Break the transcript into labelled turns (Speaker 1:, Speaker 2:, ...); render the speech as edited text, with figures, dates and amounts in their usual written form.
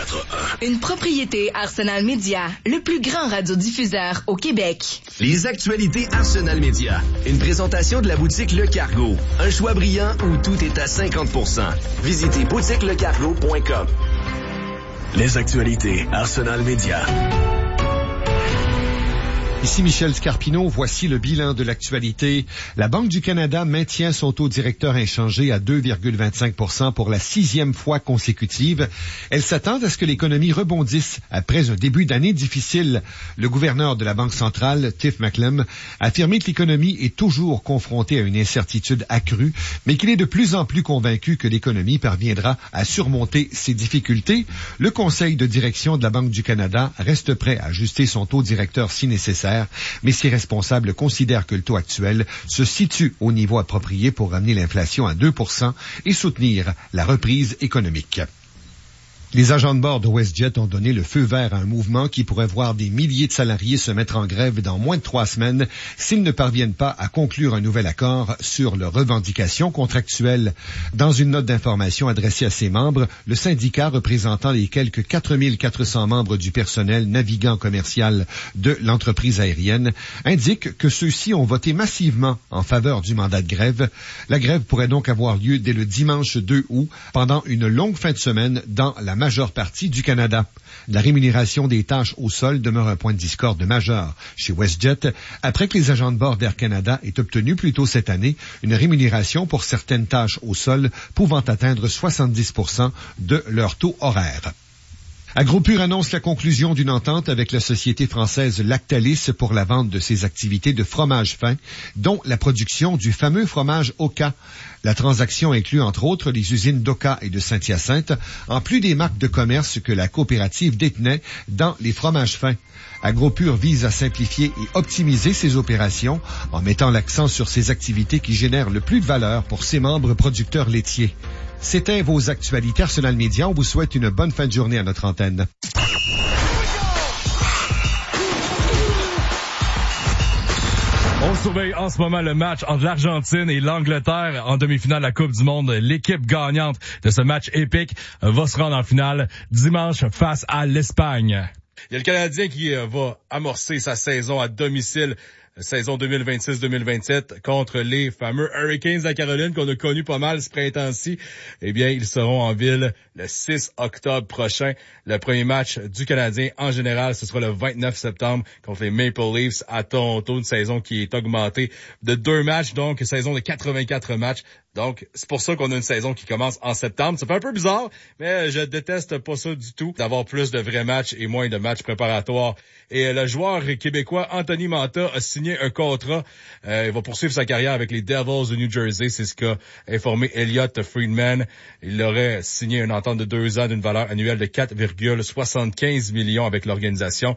Speaker 1: 94.1.
Speaker 2: Une propriété Arsenal Média, le plus grand radiodiffuseur au Québec.
Speaker 3: Les actualités Arsenal Média. Une présentation de la boutique Le Cargo. Un choix brillant où tout est à 50%. Visitez boutiquelecargo.com.
Speaker 1: Les actualités Arsenal Média.
Speaker 4: Ici Michel Scarpino, voici le bilan de l'actualité. La Banque du Canada maintient son taux directeur inchangé à 2,25% pour la 6e fois consécutive. Elle s'attend à ce que l'économie rebondisse après un début d'année difficile. Le gouverneur de la Banque centrale, Tiff Macklem, a affirmé que l'économie est toujours confrontée à une incertitude accrue, mais qu'il est de plus en plus convaincu que l'économie parviendra à surmonter ses difficultés. Le conseil de direction de la Banque du Canada reste prêt à ajuster son taux directeur si nécessaire, mais ses responsables considèrent que le taux actuel se situe au niveau approprié pour ramener l'inflation à 2% et soutenir la reprise économique. Les agents de bord de WestJet ont donné le feu vert à un mouvement qui pourrait voir des milliers de salariés se mettre en grève dans moins de 3 semaines s'ils ne parviennent pas à conclure un nouvel accord sur leurs revendications contractuelles. Dans une note d'information adressée à ses membres, le syndicat représentant les quelques 4400 membres du personnel navigant commercial de l'entreprise aérienne indique que ceux-ci ont voté massivement en faveur du mandat de grève. La grève pourrait donc avoir lieu dès le dimanche 2 août pendant une longue fin de semaine dans la majeure partie du Canada. La rémunération des tâches au sol demeure un point de discorde majeur chez WestJet après que les agents de bord d'Air Canada aient obtenu plus tôt cette année une rémunération pour certaines tâches au sol pouvant atteindre 70% de leur taux horaire. AgroPure annonce la conclusion d'une entente avec la société française Lactalis pour la vente de ses activités de fromage fin, dont la production du fameux fromage Oka. La transaction inclut entre autres les usines d'Oka et de Saint-Hyacinthe, en plus des marques de commerce que la coopérative détenait dans les fromages fins. AgroPure vise à simplifier et optimiser ses opérations en mettant l'accent sur ses activités qui génèrent le plus de valeur pour ses membres producteurs laitiers. C'était vos actualités Arsenal Média. On vous souhaite une bonne fin de journée à notre antenne.
Speaker 5: On surveille en ce moment le match entre l'Argentine et l'Angleterre en demi-finale de la Coupe du Monde. L'équipe gagnante de ce match épique va se rendre en finale dimanche face à l'Espagne. Il y a le Canadien qui va amorcer sa saison à domicile, saison 2026-2027, contre les fameux Hurricanes de la Caroline qu'on a connus pas mal ce printemps-ci. Eh bien, ils seront en ville le 6 octobre prochain. Le premier match du Canadien, en général, ce sera le 29 septembre contre les Maple Leafs à Toronto. Une saison qui est augmentée de 2 matchs, donc une saison de 84 matchs. Donc, c'est pour ça qu'on a une saison qui commence en septembre. Ça fait un peu bizarre, mais je déteste pas ça du tout, d'avoir plus de vrais matchs et moins de matchs préparatoires. Et le joueur québécois Anthony Manta a signé un contrat. Il va poursuivre sa carrière avec les Devils de New Jersey. C'est ce qu'a informé Elliot Friedman. Il aurait signé une entente de 2 ans d'une valeur annuelle de 4,75 millions avec l'organisation.